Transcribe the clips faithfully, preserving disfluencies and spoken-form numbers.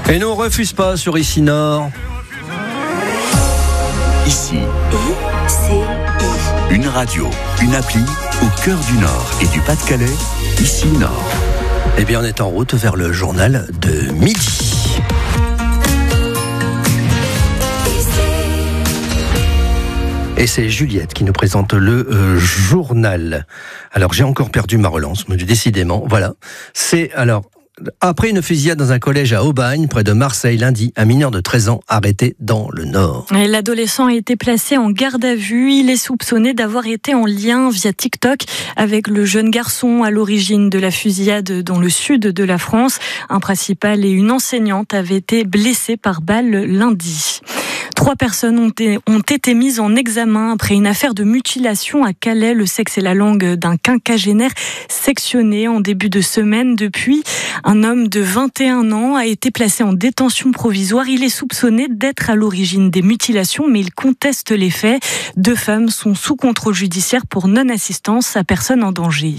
Et nous on refuse pas sur Ici Nord. Ici, une radio, une appli au cœur du Nord et du Pas-de-Calais. Ici Nord. Eh bien on est en route vers le journal de midi. Et c'est Juliette qui nous présente le euh, journal. Alors j'ai encore perdu ma relance, mais décidément, voilà. C'est alors après une fusillade dans un collège à Aubagne, près de Marseille, lundi, un mineur de treize ans arrêté dans le Nord. Et l'adolescent a été placé en garde à vue. Il est soupçonné d'avoir été en lien via TikTok avec le jeune garçon à l'origine de la fusillade dans le sud de la France. Un principal et une enseignante avaient été blessés par balle lundi. Trois personnes ont été, ont été mises en examen après une affaire de mutilation à Calais. Le sexe et la langue d'un quinquagénaire sectionné en début de semaine. Depuis, un homme de vingt et un ans a été placé en détention provisoire. Il est soupçonné d'être à l'origine des mutilations, mais il conteste les faits. Deux femmes sont sous contrôle judiciaire pour non-assistance à personne en danger.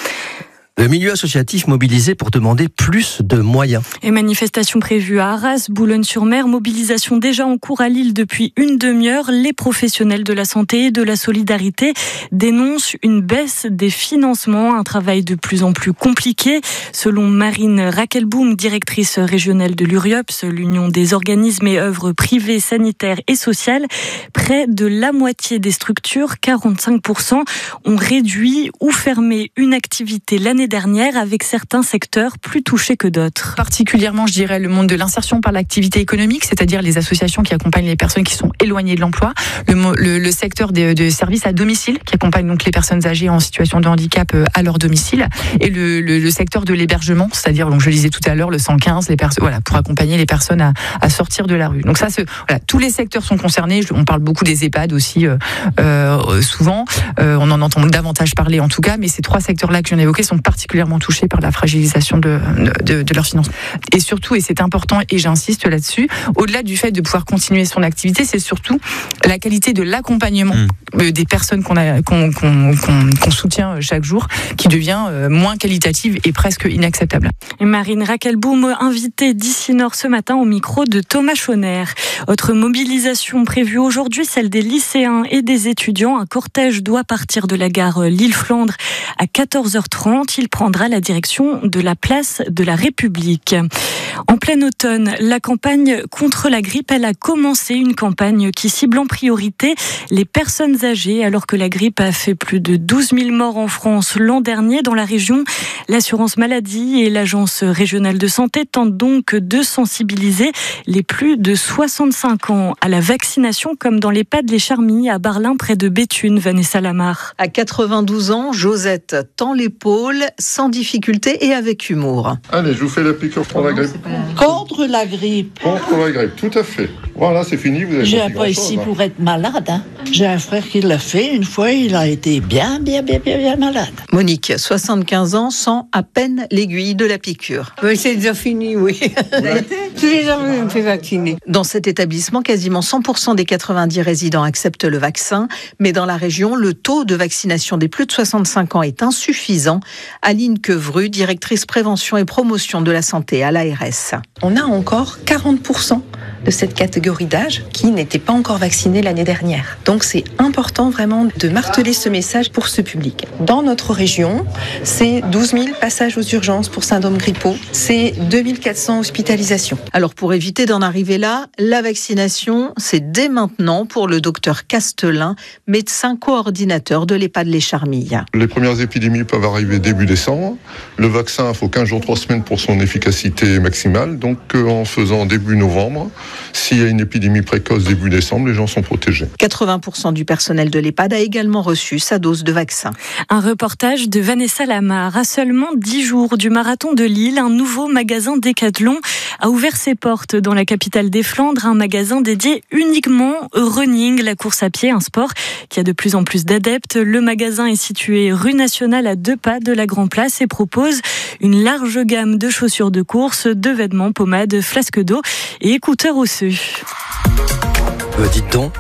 Le milieu associatif mobilisé pour demander plus de moyens. Et manifestation prévue à Arras, Boulogne-sur-Mer, mobilisation déjà en cours à Lille depuis une demi-heure. Les professionnels de la santé et de la solidarité dénoncent une baisse des financements, un travail de plus en plus compliqué. Selon Marine Rackelboom, directrice régionale de l'U R I O P S, l'Union des organismes et œuvres privées, sanitaires et sociales, près de la moitié des structures, quarante-cinq pour cent, ont réduit ou fermé une activité l'année dernière, avec certains secteurs plus touchés que d'autres. Particulièrement, je dirais, le monde de l'insertion par l'activité économique, c'est-à-dire les associations qui accompagnent les personnes qui sont éloignées de l'emploi, le, le, le secteur des de services à domicile, qui accompagne donc les personnes âgées en situation de handicap à leur domicile, et le, le, le secteur de l'hébergement, c'est-à-dire, donc je le disais tout à l'heure, le cent quinze, les personnes, voilà, pour accompagner les personnes à, à sortir de la rue. Donc ça, c'est, voilà, tous les secteurs sont concernés. On parle beaucoup des EHPAD aussi, euh, euh, souvent. Euh, on en entend davantage parler en tout cas, mais ces trois secteurs-là que je viens d'évoquer sont particulièrement touchés par la fragilisation de, de, de leurs finances. Et surtout, et c'est important, et j'insiste là-dessus, au-delà du fait de pouvoir continuer son activité, c'est surtout la qualité de l'accompagnement mmh. des personnes qu'on, a, qu'on, qu'on, qu'on, qu'on soutient chaque jour, qui devient moins qualitative et presque inacceptable. Et Marine Rackelboom, invitée d'Ici Nord ce matin au micro de Thomas Schoner. Autre mobilisation prévue aujourd'hui, celle des lycéens et des étudiants. Un cortège doit partir de la gare Lille-Flandre à quatorze heures trente. Il prendra la direction de la place de la République. En plein automne, la campagne contre la grippe, elle a commencé, une campagne qui cible en priorité les personnes âgées, alors que la grippe a fait plus de douze mille morts en France l'an dernier dans la région. L'assurance maladie et l'agence régionale de santé tentent donc de sensibiliser les plus de soixante-cinq ans à la vaccination, comme dans l'EHPAD Les Charmilles à Barlin, près de Béthune. Vanessa Lamar. À quatre-vingt-douze ans, Josette tend l'épaule sans difficulté et avec humour. Allez, je vous fais la piqûre pour la grippe. Contre la grippe. Contre la grippe, tout à fait. Voilà, c'est fini. Vous avez J'ai pas ici hein. pour être malade. Hein. J'ai un frère qui l'a fait une fois, il a été bien, bien, bien, bien, bien malade. Monique, soixante-quinze ans, sent à peine l'aiguille de la piqûre. Oui, c'est déjà fini, oui. Ouais. Tous les jours, je me fais vacciner. Dans cet établissement, quasiment cent pour cent des quatre-vingt-dix résidents acceptent le vaccin, mais dans la région, le taux de vaccination des plus de soixante-cinq ans est insuffisant. Aline Quevru, directrice prévention et promotion de la santé à l'A R S. On a encore quarante pour cent de cette catégorie d'âge qui n'était pas encore vaccinée l'année dernière. Donc c'est important vraiment de marteler ce message pour ce public. Dans notre région, c'est douze mille passages aux urgences pour syndrome grippaux, c'est deux mille quatre cents hospitalisations. Alors pour éviter d'en arriver là, la vaccination, c'est dès maintenant pour le docteur Castelin, médecin coordinateur de l'EHPAD Les Charmilles. Les premières épidémies peuvent arriver début décembre. Le vaccin, il faut quinze jours, trois semaines pour son efficacité maximale. Donc en faisant début novembre, s'il y a une épidémie précoce début décembre, les gens sont protégés. quatre-vingts pour cent du personnel de l'EHPAD a également reçu sa dose de vaccin. Un reportage de Vanessa Lamar. À seulement dix jours du marathon de Lille, un nouveau magasin Décathlon a ouvert ses portes dans la capitale des Flandres. Un magasin dédié uniquement au running, la course à pied, un sport qui a de plus en plus d'adeptes. Le magasin est situé rue Nationale à deux pas de la Grand Place et propose une large gamme de chaussures de course, de vêtements, pommades, flasques d'eau et écouteurs osseux. Euh, dites donc,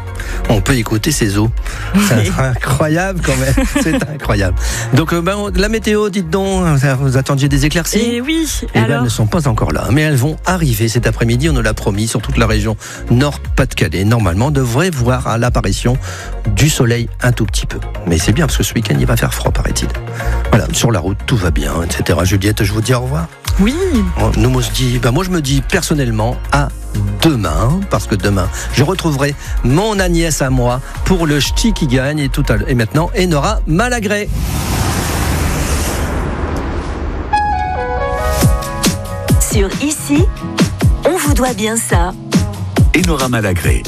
On peut écouter ces eaux. C'est incroyable quand même. C'est incroyable. Donc euh, ben, la météo, dites donc, vous attendiez des éclaircies? Et oui. Eh ben, alors... elles ne sont pas encore là, mais elles vont arriver cet après-midi. On nous l'a promis sur toute la région Nord-Pas-de-Calais. Normalement, on devrait voir à l'apparition du soleil un tout petit peu. Mais c'est bien parce que ce week-end, il va faire froid, paraît-il. Voilà, sur la route, tout va bien, et cetera. Juliette, je vous dis au revoir. Oui. Nous, on se dit, ben moi, je me dis personnellement à demain, parce que demain, je retrouverai mon Agnès à moi pour le ch'ti qui gagne. Et, tout à l'heure, et maintenant, Enora Malagré. Sur Ici, on vous doit bien ça. Enora Malagré.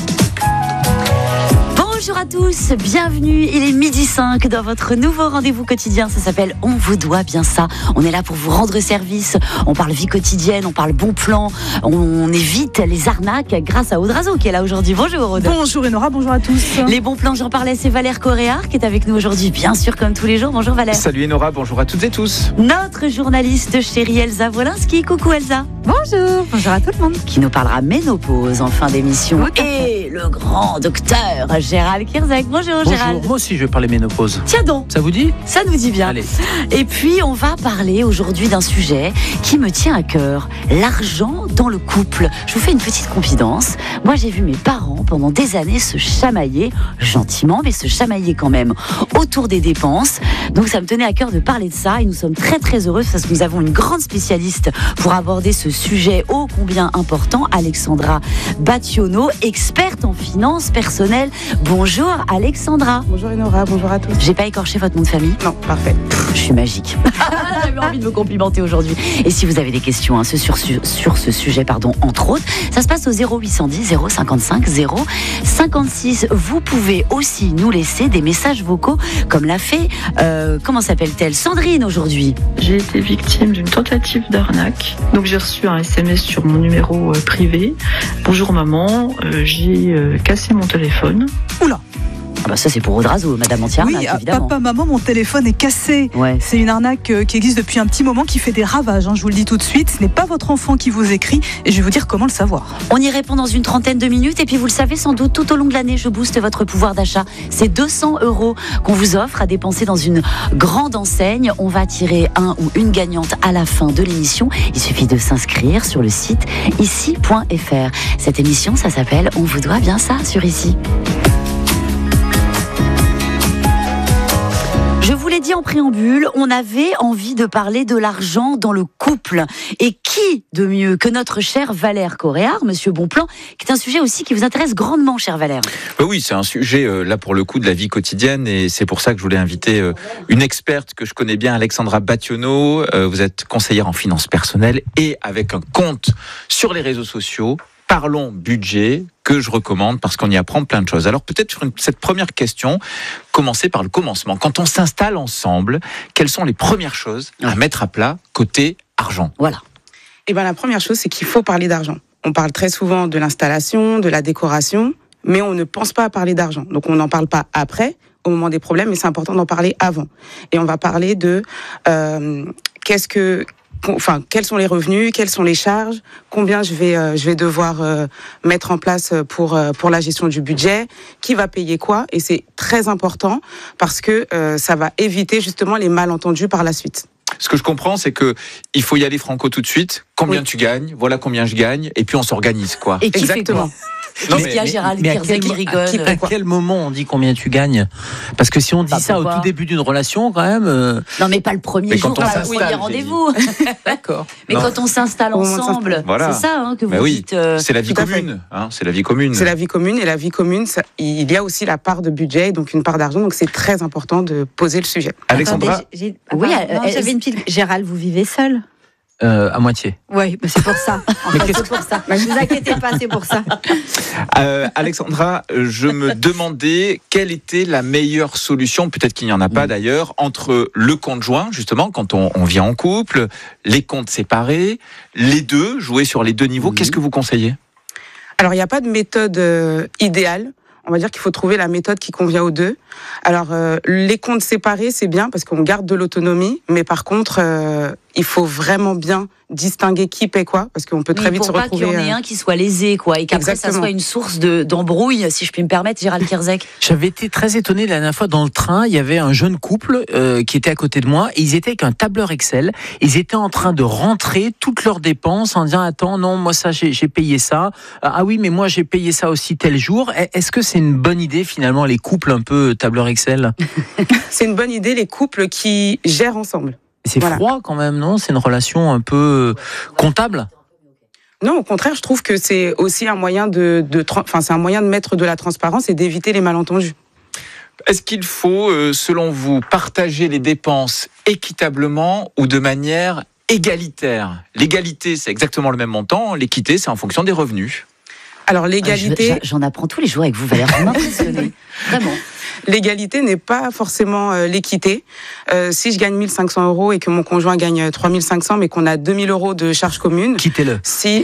Bonjour à tous, bienvenue, il est midi cinq dans votre nouveau rendez-vous quotidien, ça s'appelle On vous doit bien ça. On est là pour vous rendre service, on parle vie quotidienne, on parle bon plan, on évite les arnaques grâce à Audrazo qui est là aujourd'hui. Bonjour Aude. Bonjour Enora, bonjour à tous. Les bons plans, j'en parlais, c'est Valère Coréard qui est avec nous aujourd'hui, bien sûr comme tous les jours. Bonjour Valère. Salut Enora, bonjour à toutes et tous. Notre journaliste chérie Elsa Wolinski, coucou Elsa. Bonjour, bonjour à tout le monde. Qui nous parlera ménopause en fin d'émission. Et le grand docteur Gérald Kierzek. Bonjour, Bonjour, Gérald. moi aussi je vais parler ménopause. Tiens donc. Ça vous dit? Ça nous dit bien. Allez. Et puis on va parler aujourd'hui d'un sujet qui me tient à cœur, l'argent dans le couple. Je vous fais une petite confidence. Moi j'ai vu mes parents pendant des années se chamailler, gentiment, mais se chamailler quand même, autour des dépenses. Donc ça me tenait à cœur de parler de ça et nous sommes très très heureux parce que nous avons une grande spécialiste pour aborder ce sujet ô combien important, Alexandra Battiono, experte en finances personnelles. Bonjour Alexandra. Bonjour Enora, bonjour à tous. J'ai pas écorché votre nom de famille? Non, parfait. Je suis magique. J'avais envie de me complimenter aujourd'hui. Et si vous avez des questions hein, sur, sur, sur ce sujet, pardon, entre autres, ça se passe au zéro huit cent dix zéro cinquante-cinq zéro cinquante-six. Vous pouvez aussi nous laisser des messages vocaux, comme l'a fait, euh, comment s'appelle-t-elle, Sandrine aujourd'hui. J'ai été victime d'une tentative d'arnaque. Donc j'ai reçu un S M S sur mon numéro euh, privé. Bonjour maman, euh, j'ai euh, cassé mon téléphone. Oula. Ah bah ça c'est pour Audrazo, Madame Antiarnac, oui, évidemment. Papa, maman, mon téléphone est cassé. Ouais. C'est une arnaque qui existe depuis un petit moment, qui fait des ravages. Hein, je vous le dis tout de suite, ce n'est pas votre enfant qui vous écrit, et je vais vous dire comment le savoir. On y répond dans une trentaine de minutes, et puis vous le savez sans doute, tout au long de l'année, je booste votre pouvoir d'achat. C'est deux cents euros qu'on vous offre à dépenser dans une grande enseigne. On va tirer un ou une gagnante à la fin de l'émission. Il suffit de s'inscrire sur le site ici point f r. Cette émission, ça s'appelle On vous doit bien ça sur Ici. Je vous l'ai dit en préambule, on avait envie de parler de l'argent dans le couple. Et qui de mieux que notre cher Valère Coréard, Monsieur Bonplan, qui est un sujet aussi qui vous intéresse grandement, cher Valère. Euh, oui, c'est un sujet, euh, là pour le coup, de la vie quotidienne. Et c'est pour ça que je voulais inviter euh, une experte que je connais bien, Alexandra Battiono. Euh, vous êtes conseillère en finances personnelles et avec un compte sur les réseaux sociaux. Parlons budget, que je recommande parce qu'on y apprend plein de choses. Alors peut-être sur une, cette première question, commencer par le commencement. Quand on s'installe ensemble, quelles sont les premières choses à mettre à plat côté argent? Voilà. Eh ben, la première chose, c'est qu'il faut parler d'argent. On parle très souvent de l'installation, de la décoration, mais on ne pense pas à parler d'argent. Donc on n'en parle pas après, au moment des problèmes, mais c'est important d'en parler avant. Et on va parler de euh, qu'est-ce que... Enfin, quels sont les revenus, quelles sont les charges, combien je vais, euh, je vais devoir euh, mettre en place pour, euh, pour la gestion du budget, qui va payer quoi, et c'est très important parce que euh, ça va éviter justement les malentendus par la suite. Ce que je comprends, c'est que il faut y aller franco tout de suite. Combien oui. tu gagnes, voilà combien je gagne, et puis on s'organise, quoi. Et qui Exactement. Qu'est-ce qu'il y a, Gérald Kierzek qui rigole? À quel moment on dit combien tu gagnes? Parce que si on dit bah, ça au tout début d'une relation, quand même. Euh... Non, mais pas le premier mais jour, pas le premier rendez-vous. D'accord. Mais non. Quand on s'installe ensemble, voilà. C'est ça hein, que vous bah oui. dites. Euh... C'est la vie commune. Hein, c'est la vie commune. C'est la vie commune, et la vie commune, ça, il y a aussi la part de budget, donc une part d'argent. Donc c'est très important de poser le sujet. Alexandra. Attendez, j'ai... Oui, non, j'avais une petite. Gérald, vous vivez seul? Euh, à moitié. Oui, mais c'est pour ça. En fait, c'est pour ça. Ne vous inquiétez pas, c'est pour ça. Euh, Alexandra, je me demandais quelle était la meilleure solution, peut-être qu'il n'y en a pas d'ailleurs, entre le conjoint, justement, quand on, on vit en couple, les comptes séparés, les deux, jouer sur les deux niveaux. Mmh. Qu'est-ce que vous conseillez? Alors, il n'y a pas de méthode euh, idéale. On va dire qu'il faut trouver la méthode qui convient aux deux. Alors, euh, les comptes séparés, c'est bien parce qu'on garde de l'autonomie, mais par contre, euh, il faut vraiment bien distinguer qui paie quoi, parce qu'on peut très oui, vite se retrouver... Pour pas qu'il y en ait un qui soit lésé, quoi, et qu'après ça soit une source de, d'embrouille, si je puis me permettre, Gérald Kierzek. J'avais été très étonné la dernière fois dans le train, il y avait un jeune couple euh, qui était à côté de moi, et ils étaient avec un tableur Excel, ils étaient en train de rentrer toutes leurs dépenses en disant, attends, non, moi ça j'ai, j'ai payé ça, ah oui, mais moi j'ai payé ça aussi tel jour. Est-ce que c'est une bonne idée finalement, les couples un peu tableur Excel? C'est une bonne idée, les couples qui gèrent ensemble. C'est voilà. Froid quand même, non? C'est une relation un peu comptable? Non, au contraire, je trouve que c'est aussi un moyen de, de, enfin, c'est un moyen de mettre de la transparence et d'éviter les malentendus. Est-ce qu'il faut, euh, selon vous, partager les dépenses équitablement ou de manière égalitaire? L'égalité, c'est exactement le même montant. L'équité, c'est en fonction des revenus. Alors l'égalité... Ah, je, j'en apprends tous les jours avec vous, Valérie. Vous m'impressionnez. Vraiment. L'égalité n'est pas forcément euh, l'équité. Euh, si je gagne mille cinq cents euros et que mon conjoint gagne trois mille cinq cents, mais qu'on a deux mille euros de charges communes... Quittez-le. Si...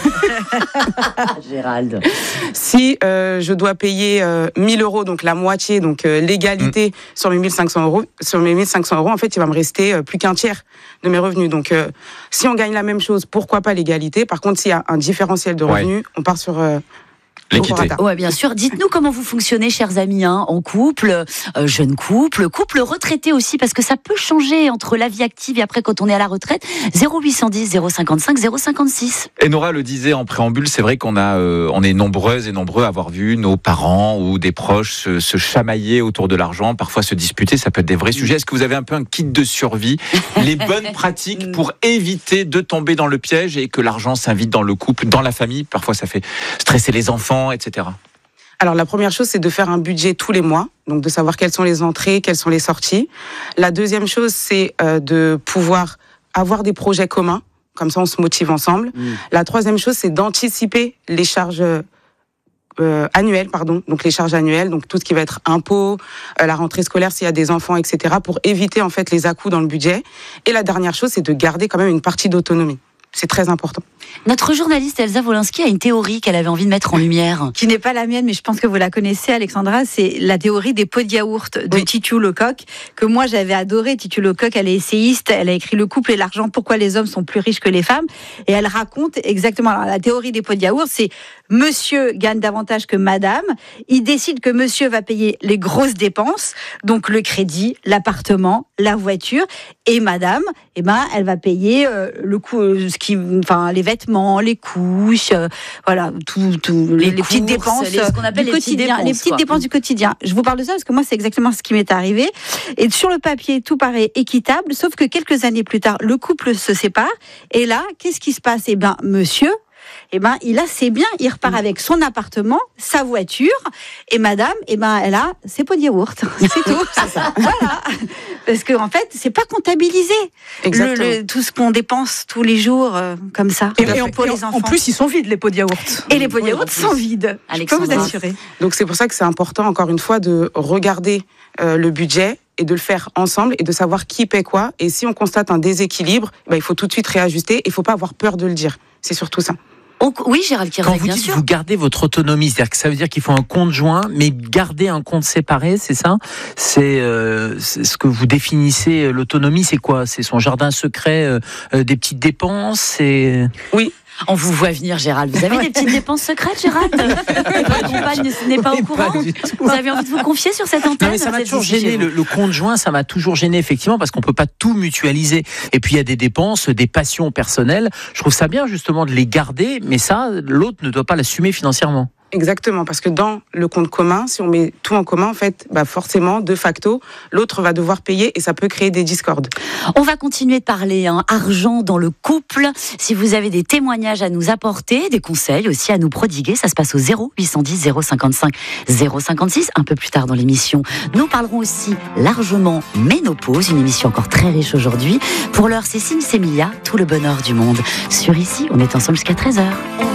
Gérald. Si euh, je dois payer euh, mille euros, donc la moitié, donc euh, l'égalité mmh. sur mes mille cinq cents euros, sur mes mille cinq cents euros, en fait, il va me rester euh, plus qu'un tiers de mes revenus. Donc, euh, si on gagne la même chose, pourquoi pas l'égalité? Par contre, s'il y a un différentiel de revenus, ouais. on part sur... Euh, l'équité. Ouais, bien sûr. Dites-nous comment vous fonctionnez, chers amis, hein, en couple, euh, jeune couple, couple retraité aussi, parce que ça peut changer entre la vie active et après quand on est à la retraite. zéro huit cent dix, zéro cinquante-cinq, zéro cinquante-six. Et Nora le disait en préambule, c'est vrai qu'on a, euh, on est nombreuses et nombreux à avoir vu nos parents ou des proches se, se chamailler autour de l'argent, parfois se disputer. Ça peut être des vrais sujets. Est-ce que vous avez un peu un kit de survie, les bonnes pratiques pour éviter de tomber dans le piège et que l'argent s'invite dans le couple, dans la famille? Parfois, ça fait stresser les enfants, et cetera. Alors la première chose, c'est de faire un budget tous les mois, donc de savoir quelles sont les entrées, quelles sont les sorties. La deuxième chose, c'est euh, de pouvoir avoir des projets communs, comme ça on se motive ensemble. Mmh. La troisième chose, c'est d'anticiper les charges euh, annuelles, pardon, donc les charges annuelles, donc tout ce qui va être impôts, euh, la rentrée scolaire s'il y a des enfants, et cetera, pour éviter en fait les à-coups dans le budget. Et la dernière chose, c'est de garder quand même une partie d'autonomie. C'est très important. Notre journaliste Elsa Wolinski a une théorie qu'elle avait envie de mettre en lumière. Qui n'est pas la mienne, mais je pense que vous la connaissez, Alexandra. C'est la théorie des pots de yaourt de oui. Titu Lecoq, que moi j'avais adoré. Titu Lecoq, elle est essayiste, elle a écrit Le couple et l'argent, pourquoi les hommes sont plus riches que les femmes. Et elle raconte exactement, alors, la théorie des pots de yaourt, c'est monsieur gagne davantage que madame. Il décide que monsieur va payer les grosses dépenses, donc le crédit, l'appartement, la voiture. Et madame, eh ben, elle va payer euh, le coût, euh, ce qui, enfin, les vêtements, les couches, euh, voilà, tout, tout les, les courses, petites dépenses les, ce qu'on appelle du les quotidien, dépenses, les petites quoi. dépenses du quotidien. Je vous parle de ça parce que moi, c'est exactement ce qui m'est arrivé. Et sur le papier, tout paraît équitable, sauf que quelques années plus tard, le couple se sépare. Et là, qu'est-ce qui se passe? Eh ben, monsieur, eh ben, il a ses biens, il repart avec son appartement, sa voiture, et madame, eh ben, elle a ses pots de yaourt. C'est tout. C'est ça. Voilà. Parce que, en fait, c'est pas comptabilisé. Exactement. Le, le, tout ce qu'on dépense tous les jours, euh, comme ça. Et, et, pour et les enfants. En plus, ils sont vides, les pots de yaourt. Et les pots de yaourt sont vides. Je peux vous assurer. Donc, c'est pour ça que c'est important, encore une fois, de regarder euh, le budget et de le faire ensemble et de savoir qui paie quoi. Et si on constate un déséquilibre, ben, il faut tout de suite réajuster. Il faut pas avoir peur de le dire. C'est surtout ça. On, oui, Gérald Kierzek, Quand vous bien dites sûr. Vous gardez votre autonomie, c'est-à-dire que ça veut dire qu'il faut un compte joint, mais garder un compte séparé, c'est ça? C'est, euh, c'est ce que vous définissez. L'autonomie, c'est quoi? C'est son jardin secret, euh, euh, des petites dépenses. C'est oui. On vous voit venir, Gérald. Vous avez des petites dépenses secrètes, Gérald? Votre compagne n'est pas au courant? Vous avez envie de vous confier sur cette antenne? Non, mais ça m'a toujours gêné. Le, le compte joint, ça m'a toujours gêné, effectivement, parce qu'on peut pas tout mutualiser. Et puis, il y a des dépenses, des passions personnelles. Je trouve ça bien, justement, de les garder, mais ça, l'autre ne doit pas l'assumer financièrement. Exactement, parce que dans le compte commun, si on met tout en commun, en fait, bah forcément, de facto, l'autre va devoir payer et ça peut créer des discordes. On va continuer de parler hein, argent dans le couple. Si vous avez des témoignages à nous apporter, des conseils aussi à nous prodiguer, ça se passe au zéro huit cent dix, zéro cinquante-cinq, zéro cinquante-six. Un peu plus tard dans l'émission, nous parlerons aussi largement ménopause, une émission encore très riche aujourd'hui. Pour l'heure, c'est Sims Emilia, tout le bonheur du monde. Sur Ici, on est ensemble jusqu'à treize heures.